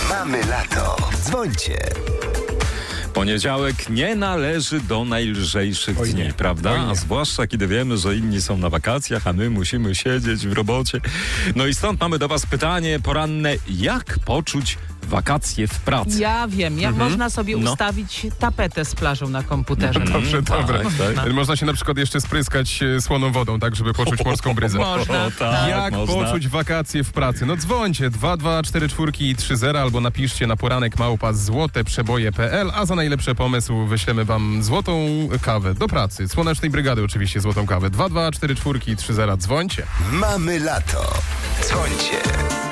Mamy lato. Dzwońcie. Poniedziałek nie należy do najlżejszych Oj dni, nie, prawda? oj nie. A zwłaszcza kiedy wiemy, że inni są na wakacjach, a my musimy siedzieć w robocie. No i stąd mamy do was pytanie poranne. Jak poczuć wakacje w pracy? Ja wiem, jak można sobie ustawić tapetę z plażą na komputerze. Dobrze, dobre. tak. Można się na przykład jeszcze spryskać słoną wodą, tak, żeby poczuć morską bryzę. Można. O, tak, Jak można. poczuć wakacje w pracy? No dzwońcie 224430 albo napiszcie na poranek@złoteprzeboje.pl, a za najlepszy pomysł wyślemy wam złotą kawę do pracy. Słonecznej Brygady oczywiście złotą kawę. 224430, dzwońcie. Mamy lato. Dzwońcie.